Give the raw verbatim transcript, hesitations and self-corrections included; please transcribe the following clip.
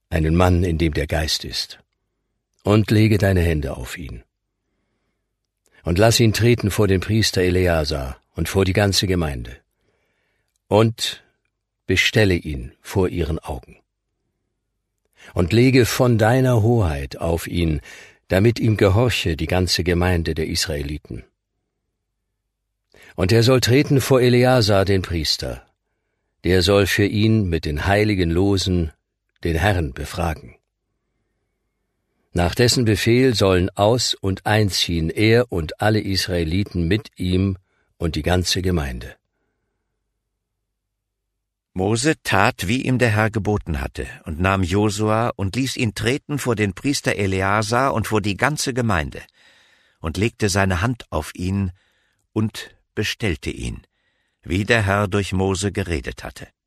einen Mann, in dem der Geist ist, und lege deine Hände auf ihn. Und lass ihn treten vor den Priester Eleazar und vor die ganze Gemeinde. Und bestelle ihn vor ihren Augen. Und lege von deiner Hoheit auf ihn, damit ihm gehorche die ganze Gemeinde der Israeliten. Und er soll treten vor Eleazar den Priester, der soll für ihn mit den heiligen Losen den Herrn befragen. Nach dessen Befehl sollen aus- und einziehen er und alle Israeliten mit ihm und die ganze Gemeinde. Mose tat, wie ihm der Herr geboten hatte, und nahm Josua und ließ ihn treten vor den Priester Eleazar und vor die ganze Gemeinde, und legte seine Hand auf ihn und bestellte ihn, wie der Herr durch Mose geredet hatte.